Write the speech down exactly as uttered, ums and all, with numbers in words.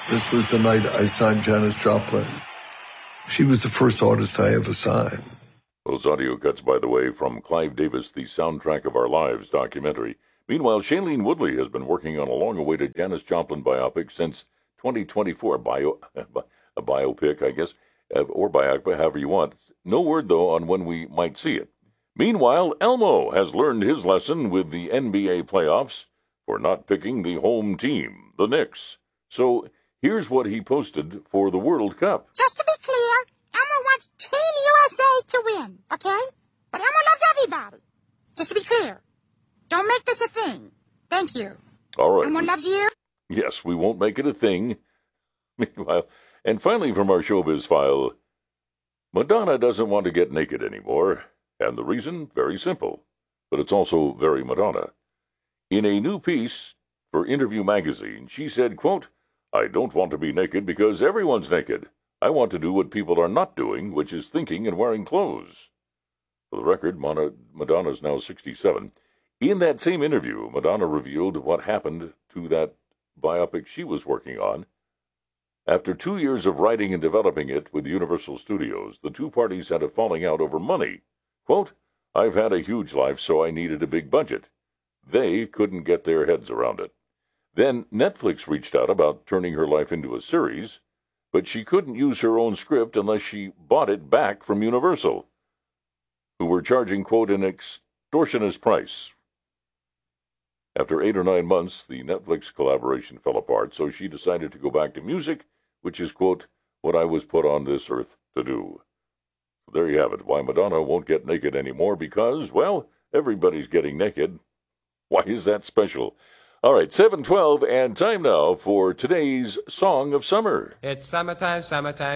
This was the night I signed Janis Joplin. She was the first artist I ever signed. Those audio cuts, by the way, from Clive Davis, the Soundtrack of Our Lives documentary. Meanwhile, Shailene Woodley has been working on a long-awaited Janis Joplin biopic since twenty twenty-four. Bio, a biopic, I guess, or biopic, however you want. No word, though, on when we might see it. Meanwhile, Elmo has learned his lesson with the N B A playoffs for not picking the home team, the Knicks. So here's what he posted for the World Cup. Just to be clear, Elmo wants Team U S A to win, okay? But Elmo loves everybody. Just to be clear. Don't make this a thing. Thank you. All right. Elmo loves you. Yes, we won't make it a thing. Meanwhile, and finally from our showbiz file, Madonna doesn't want to get naked anymore. And the reason? Very simple. But it's also very Madonna. In a new piece for Interview magazine, she said, quote, "I don't want to be naked because everyone's naked. I want to do what people are not doing, which is thinking and wearing clothes." For the record, Madonna's now sixty-seven. In that same interview, Madonna revealed what happened to that biopic she was working on. After two years of writing and developing it with Universal Studios, the two parties had a falling out over money. Quote, "I've had a huge life, so I needed a big budget." They couldn't get their heads around it. Then Netflix reached out about turning her life into a series, but she couldn't use her own script unless she bought it back from Universal, who were charging, quote, "an extortionist price." After eight or nine months, the Netflix collaboration fell apart, so she decided to go back to music, which is, quote, "what I was put on this earth to do." So there you have it, why Madonna won't get naked anymore, because, well, everybody's getting naked. Why is that special? All right, seven twelve, and time now for today's Song of Summer. It's summertime, summertime.